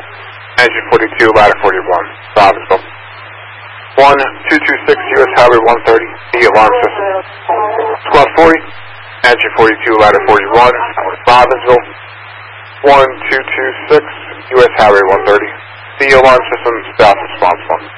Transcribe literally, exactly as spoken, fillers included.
Engine forty-two, ladder forty-one, Robbinsville. one two two six U S Highway one thirty, the alarm system. Squad forty, Engine forty-two, ladder forty-one, Robbinsville. one two two six U S Highway one thirty, the alarm system, staff response one.